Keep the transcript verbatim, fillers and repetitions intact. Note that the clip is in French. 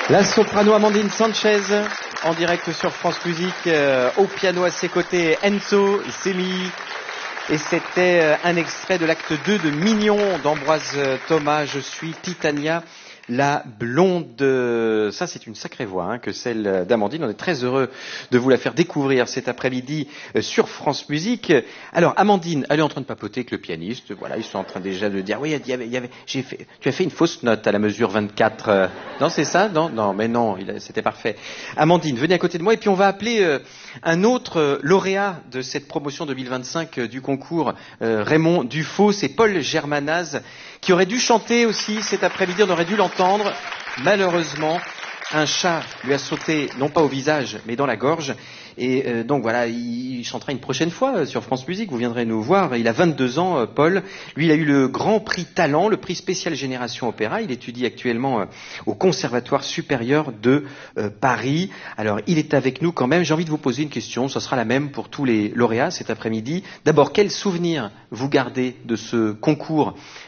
La soprano Amandine Sanchez, en direct sur France Musique, euh, au piano à ses côtés, Enzo Semi. Et c'était euh, un extrait de l'acte deux de Mignon d'Ambroise Thomas. Je suis Titania, la blonde. Ça, c'est une sacrée voix hein, que celle d'Amandine. On est très heureux de vous la faire découvrir cet après-midi euh, sur France Musique. Alors, Amandine, elle est en train de papoter avec le pianiste. Voilà, ils sont en train déjà de dire, oui, il y avait, il y avait, j'ai fait, tu as fait une fausse note à la mesure vingt-quatre. Euh, non, c'est ça? Non, non, mais non, il, c'était parfait. Amandine, venez à côté de moi et puis on va appeler euh, un autre euh, lauréat de cette promotion deux mille vingt-cinq euh, du concours, euh, Raymond Dufaux. C'est Paul Germanaz qui aurait dû chanter aussi cet après-midi. On aurait dû l'entendre. Malheureusement, un chat lui a sauté, non pas au visage, mais dans la gorge. Et euh, donc voilà, il, il chantera une prochaine fois euh, sur France Musique, vous viendrez nous voir. Il a vingt-deux ans, euh, Paul. Lui, il a eu le Grand Prix Talent, le prix spécial Génération Opéra. Il étudie actuellement euh, au Conservatoire supérieur de euh, Paris. Alors, il est avec nous quand même. J'ai envie de vous poser une question, ce sera la même pour tous les lauréats cet après-midi. D'abord, quel souvenir vous gardez de ce concours